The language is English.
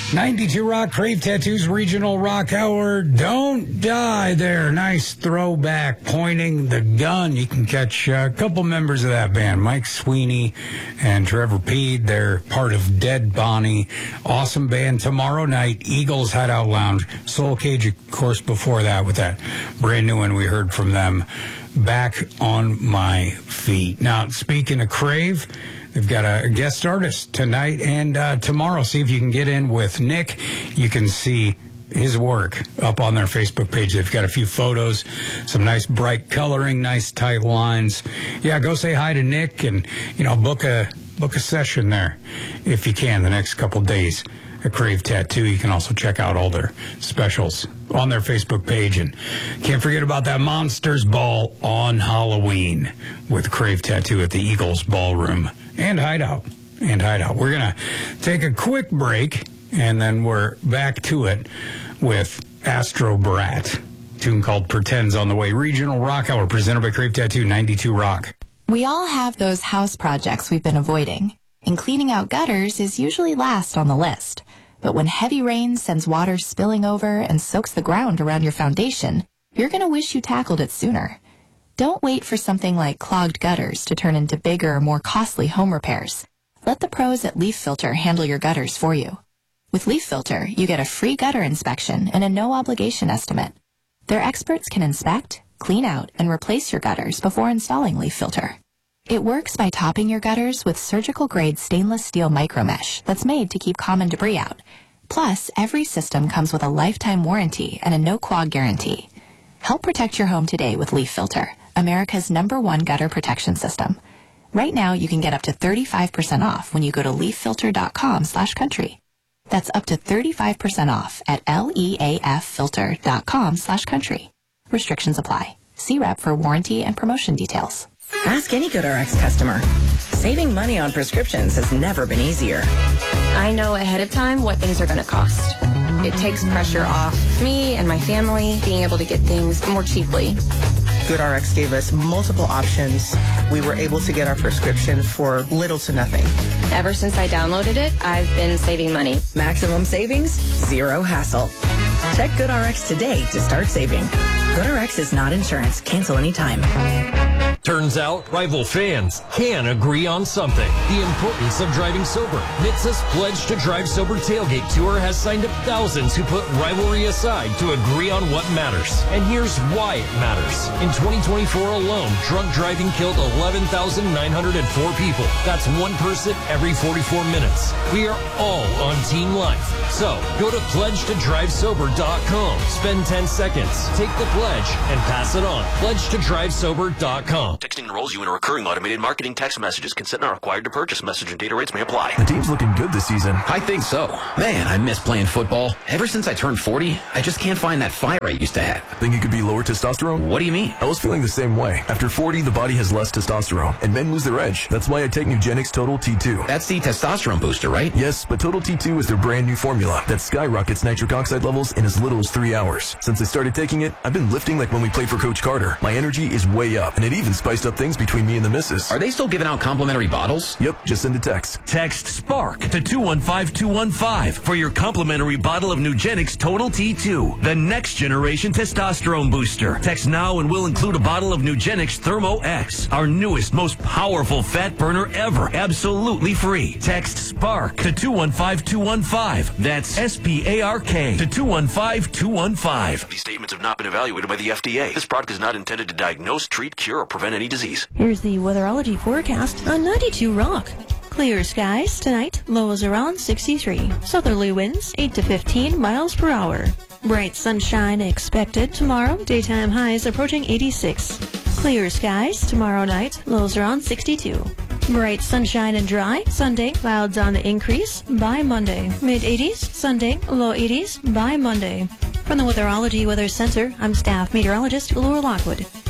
92 Rock, Crave Tattoos, Regional Rock Hour. Don't die there. Nice throwback, pointing the gun. You can catch a couple members of that band, Mike Sweeney and Trevor Peed. They're part of Dead Bonnie. Awesome band. Tomorrow night, Eagles Hideout Lounge. Soul Cage, of course, before that with that brand new one we heard from them. Back on My Feet. Now, speaking of Crave, they've got a guest artist tonight and tomorrow. See if you can get in with Nick. You can see his work up on their Facebook page. They've got a few photos, some nice bright coloring, nice tight lines. Yeah, go say hi to Nick and, book a session there if you can the next couple days at Crave Tattoo. You can also check out all their specials on their Facebook page. And can't forget about that Monsters Ball on Halloween with Crave Tattoo at the Eagles Ballroom and Hideout. We're going to take a quick break, and then we're back to it with Astro Brat. Tune called Pretends on the way. Regional Rock Hour presented by Crave Tattoo, 92 Rock. We all have those house projects we've been avoiding, and cleaning out gutters is usually last on the list. But when heavy rain sends water spilling over and soaks the ground around your foundation, you're going to wish you tackled it sooner. Don't wait for something like clogged gutters to turn into bigger, more costly home repairs. Let the pros at Leaf Filter handle your gutters for you. With Leaf Filter, you get a free gutter inspection and a no-obligation estimate. Their experts can inspect, clean out, and replace your gutters before installing Leaf Filter. It works by topping your gutters with surgical-grade stainless steel micromesh that's made to keep common debris out. Plus, every system comes with a lifetime warranty and a no-clog guarantee. Help protect your home today with Leaf Filter, America's #1 gutter protection system. Right now, you can get up to 35% off when you go to leaffilter.com/country. That's up to 35% off at leaffilter.com/country. Restrictions apply. See rep for warranty and promotion details. Ask any GoodRx customer. Saving money on prescriptions has never been easier. I know ahead of time what things are going to cost. It takes pressure off me and my family being able to get things more cheaply. GoodRx gave us multiple options. We were able to get our prescription for little to nothing. Ever since I downloaded it, I've been saving money. Maximum savings, zero hassle. Check GoodRx today to start saving. GoodRx is not insurance. Cancel anytime. Turns out, rival fans can agree on something. The importance of driving sober. NHTSA's Pledge to Drive Sober Tailgate Tour has signed up thousands who put rivalry aside to agree on what matters. And here's why it matters. In 2024 alone, drunk driving killed 11,904 people. That's one person every 44 minutes. We are all on Team Life. So, go to pledgetodrivesober.com. Spend 10 seconds. Take the pledge and pass it on. Pledgetodrivesober.com. Texting enrolls you in a recurring automated marketing text messages. Consent not required to purchase. Message and data rates may apply. The team's looking good this season. I think so. Man, I miss playing football. Ever since I turned 40, I just can't find that fire I used to have. Think it could be lower testosterone? What do you mean? I was feeling the same way. After 40, the body has less testosterone, and men lose their edge. That's why I take Nugenix Total T2. That's the testosterone booster, right? Yes, but Total T2 is their brand new formula that skyrockets nitric oxide levels in as little as 3 hours. Since I started taking it, I've been lifting like when we played for Coach Carter. My energy is way up, and it even spiced up things between me and the missus. Are they still giving out complimentary bottles? Yep, just send a text. Text SPARK to 215215 for your complimentary bottle of Nugenix Total T2, the next generation testosterone booster. Text now and we'll include a bottle of Nugenix Thermo X, our newest, most powerful fat burner ever, absolutely free. Text SPARK to 215215. That's SPARK to 215215. These statements have not been evaluated by the FDA. This product is not intended to diagnose, treat, cure, or prevent any disease. Here's the weatherology forecast on 92 Rock. Clear skies tonight, lows around 63. Southerly winds 8 to 15 miles per hour. Bright sunshine expected tomorrow, daytime highs approaching 86. Clear skies tomorrow night, lows around 62. Bright sunshine and dry, Sunday, clouds on the increase by Monday. Mid-80s, Sunday, low 80s by Monday. From the Weatherology Weather Center, I'm staff meteorologist Laura Lockwood.